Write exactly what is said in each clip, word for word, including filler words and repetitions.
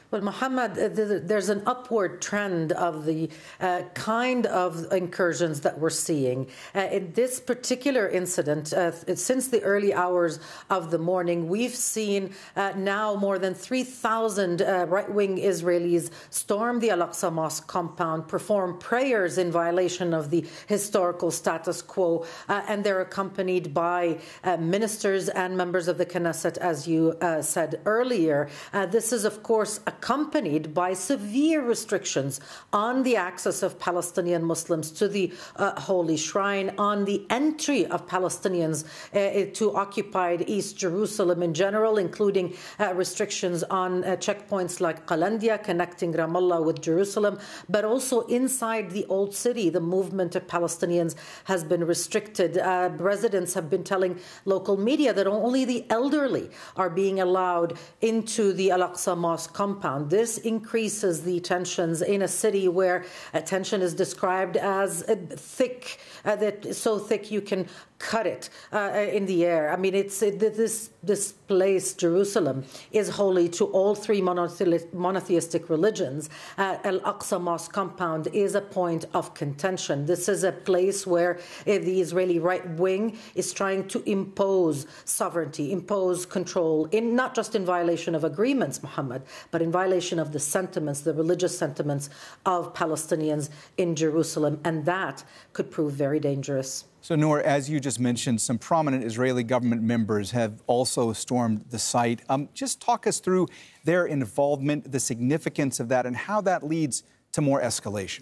Well, Mohammed, there's an upward trend of the uh, kind of incursions that we're seeing. Uh, in this particular incident, uh, since the early hours of the morning, we've seen uh, now more than three thousand uh, right-wing Israelis storm the Al-Aqsa Mosque compound, perform prayers in violation of the historical status quo, uh, and they're accompanied by uh, ministers and members of the Knesset, as you uh, said earlier. Uh, this is, of course, a accompanied by severe restrictions on the access of Palestinian Muslims to the uh, Holy Shrine, on the entry of Palestinians uh, to occupied East Jerusalem in general, including uh, restrictions on uh, checkpoints like Qalandia, connecting Ramallah with Jerusalem, but also inside the Old City. The movement of Palestinians has been restricted. Uh, residents have been telling local media that only the elderly are being allowed into the Al-Aqsa Mosque compound. This increases the tensions in a city where uh, tension is described as uh, thick, uh, that so thick you can cut it uh, in the air. I mean, it's it, this this place, Jerusalem, is holy to all three monothe monotheistic religions. Uh, Al-Aqsa Mosque compound is a point of contention. This is a place where uh, the Israeli right wing is trying to impose sovereignty, impose control, in not just in violation of agreements, Mohammed, but in violation of the sentiments, the religious sentiments of Palestinians in Jerusalem, and that could prove very dangerous. So, Noor, as you just mentioned, some prominent Israeli government members have also stormed the site. Um, just talk us through their involvement, the significance of that, and how that leads to more escalation.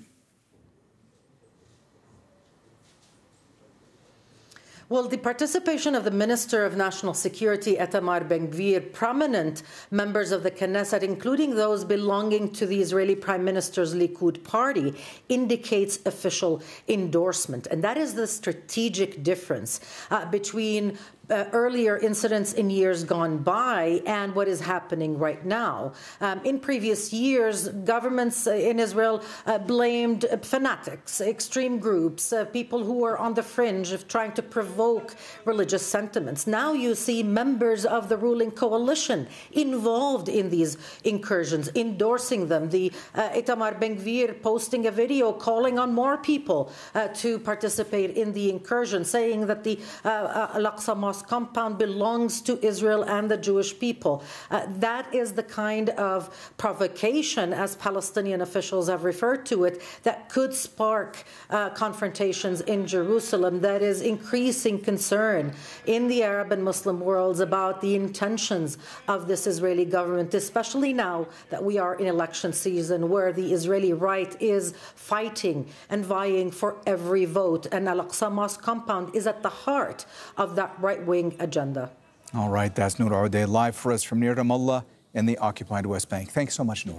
Well, the participation of the Minister of National Security, Itamar Ben-Gvir, prominent members of the Knesset, including those belonging to the Israeli Prime Minister's Likud party, indicates official endorsement. And that is the strategic difference uh, between Uh, earlier incidents in years gone by and what is happening right now. Um, in previous years, governments uh, in Israel uh, blamed uh, fanatics, extreme groups, uh, people who are on the fringe of trying to provoke religious sentiments. Now you see members of the ruling coalition involved in these incursions, endorsing them. The uh, Itamar Ben-Gvir posting a video calling on more people uh, to participate in the incursion, saying that the uh, uh, Al-Aqsa Mosque compound belongs to Israel and the Jewish people. Uh, that is the kind of provocation, as Palestinian officials have referred to it, that could spark uh, confrontations in Jerusalem, that is increasing concern in the Arab and Muslim worlds about the intentions of this Israeli government, especially now that we are in election season where the Israeli right is fighting and vying for every vote. And Al-Aqsa Mosque compound is at the heart of that right-wing agenda. All right, that's Noor Audeh live for us from near Ramallah in the occupied West Bank. Thanks so much, Noor.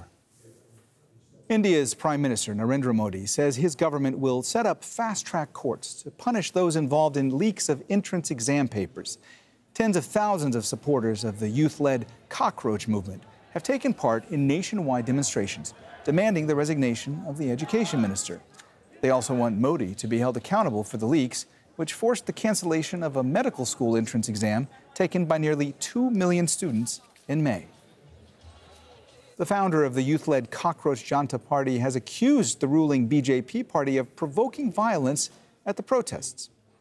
India's Prime Minister Narendra Modi says his government will set up fast-track courts to punish those involved in leaks of entrance exam papers. Tens of thousands of supporters of the youth-led Cockroach movement have taken part in nationwide demonstrations demanding the resignation of the education minister. They also want Modi to be held accountable for the leaks, which forced the cancellation of a medical school entrance exam taken by nearly two million students in May. The founder of the youth-led Cockroach Janta Party has accused the ruling B J P party of provoking violence at the protests.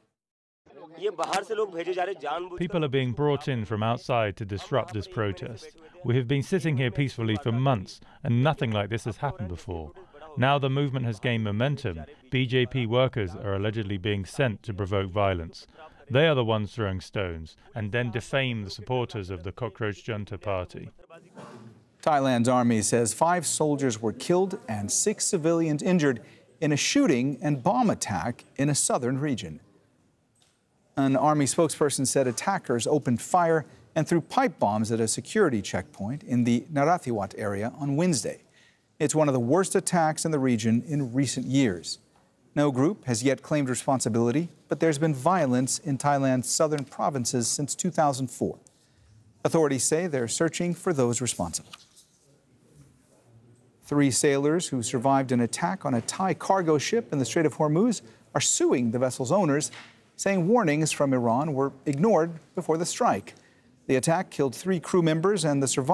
People are being brought in from outside to disrupt this protest. We have been sitting here peacefully for months, and nothing like this has happened before. Now the movement has gained momentum. B J P workers are allegedly being sent to provoke violence. They are the ones throwing stones and then defame the supporters of the Cockroach Junta Party. Thailand's army says five soldiers were killed and six civilians injured in a shooting and bomb attack in a southern region. An army spokesperson said attackers opened fire and threw pipe bombs at a security checkpoint in the Narathiwat area on Wednesday. It's one of the worst attacks in the region in recent years. No group has yet claimed responsibility, but there's been violence in Thailand's southern provinces since two thousand four. Authorities say they're searching for those responsible. Three sailors who survived an attack on a Thai cargo ship in the Strait of Hormuz are suing the vessel's owners, saying warnings from Iran were ignored before the strike. The attack killed three crew members and the survivors